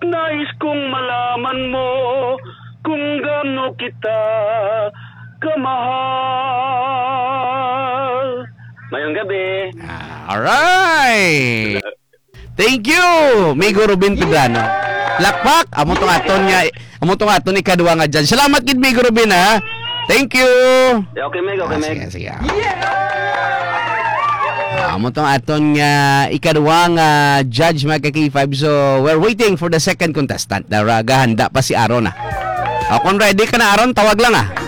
Nais kong malaman mo kung gaano kita kamahal. Mayong gabi. Alright. Thank you, Migo Rubin Pedrano. Lakpak, amo tong aton ikaduha nga dyan. Salamat kid Migo Rubin ha. Thank you. Okay, Meg. Sige. Amo tong aton nga ikaduha nga judge mga K5. So, we're waiting for the second contestant. Naragahanda pa si Aaron ha. Kung ready ka na Aaron, tawag lang ha.